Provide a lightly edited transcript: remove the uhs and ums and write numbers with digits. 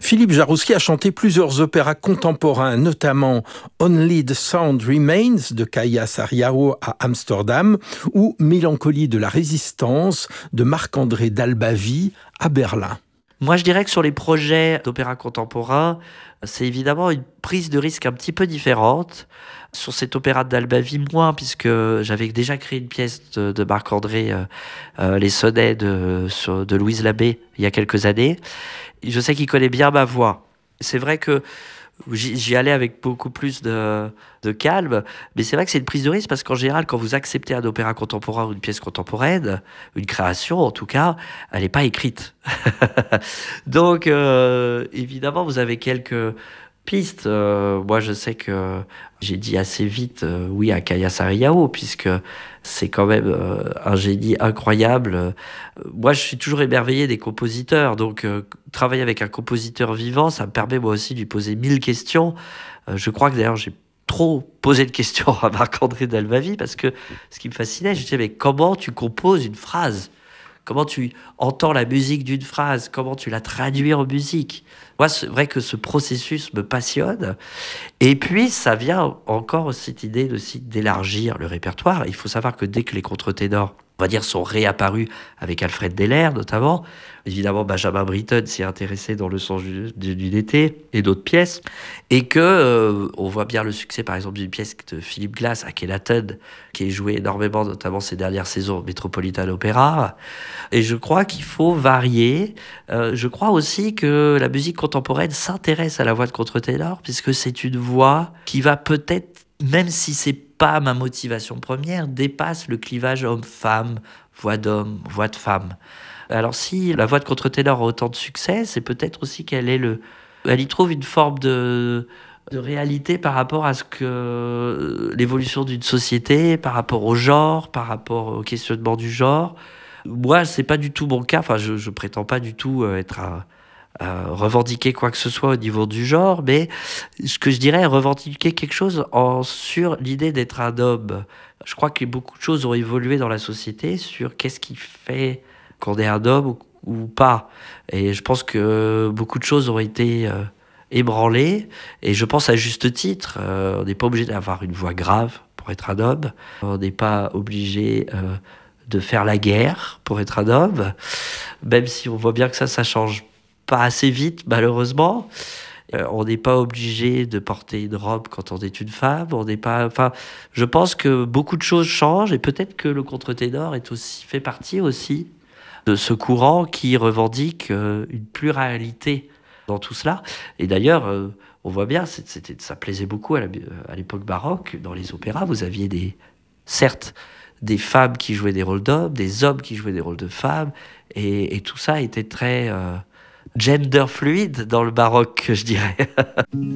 Philippe Jaroussky a chanté plusieurs opéras contemporains, notamment Only the Sound Remains de Kaija Saariaho à Amsterdam ou Mélancolie de la Résistance de Marc-André Dalbavie à Berlin. Moi, je dirais que sur les projets d'opéra contemporain, c'est évidemment une prise de risque un petit peu différente. Sur cet opéra de Dalbavie, moins, puisque j'avais déjà créé une pièce de Marc-André, Les Sonnets de Louise Labbé, il y a quelques années. Je sais qu'il connaît bien ma voix. C'est vrai que j'y allais avec beaucoup plus de calme, mais c'est vrai que c'est une prise de risque parce qu'en général, quand vous acceptez un opéra contemporain ou une pièce contemporaine, une création en tout cas, elle n'est pas écrite. Donc, évidemment, vous avez quelques pistes. Moi, je sais que j'ai dit assez vite oui à Kaija Saariaho, puisque c'est quand même un génie incroyable. Moi, je suis toujours émerveillé des compositeurs, donc travailler avec un compositeur vivant, ça me permet moi aussi de lui poser 1000 questions. Je crois que d'ailleurs, j'ai trop posé de questions à Marc-André Dalbavie, parce que ce qui me fascinait, je disais, mais comment tu composes une phrase ? Comment tu entends la musique d'une phrase? Comment tu la traduis en musique? Moi, c'est vrai que ce processus me passionne. Et puis, ça vient encore cette idée aussi d'élargir le répertoire. Il faut savoir que dès que les contre-ténors, on va dire, sont réapparus avec Alfred Deller, notamment, évidemment, Benjamin Britten s'y est intéressé dans Le Songe d'une été et d'autres pièces. Et que, on voit bien le succès, par exemple, d'une pièce de Philip Glass, Akhenaten, qui est jouée énormément, notamment ces dernières saisons au Metropolitan Opera. Et je crois qu'il faut varier. Je crois aussi que la musique contemporaine s'intéresse à la voix de contre-ténor, puisque c'est une voix qui va peut-être, même si c'est pas ma motivation première, dépasse le clivage homme-femme, voix d'homme, voix de femme. Alors si la voix de contre-ténor a autant de succès, c'est peut-être aussi elle y trouve une forme de réalité par rapport à ce que l'évolution d'une société, par rapport au genre, par rapport au questionnement du genre. Moi, c'est pas du tout mon cas. Enfin, je prétends pas du tout être à revendiquer quoi que ce soit au niveau du genre, mais ce que je dirais, revendiquer quelque chose sur l'idée d'être un homme. Je crois que beaucoup de choses ont évolué dans la société sur qu'est-ce qui fait qu'on est un homme ou pas. Et je pense que beaucoup de choses ont été ébranlées, et je pense à juste titre. On n'est pas obligé d'avoir une voix grave pour être un homme. On n'est pas obligé de faire la guerre pour être un homme, même si on voit bien que ça change pas assez vite, malheureusement. On n'est pas obligé de porter une robe quand on est une femme. On n'est pas. Enfin, je pense que beaucoup de choses changent, et peut-être que le contre-ténor fait partie aussi de ce courant qui revendique une pluralité dans tout cela. Et d'ailleurs, on voit bien, ça plaisait beaucoup à l'époque baroque. Dans les opéras, vous aviez certes, des femmes qui jouaient des rôles d'hommes, des hommes qui jouaient des rôles de femmes, et tout ça était très gender fluide dans le baroque, je dirais.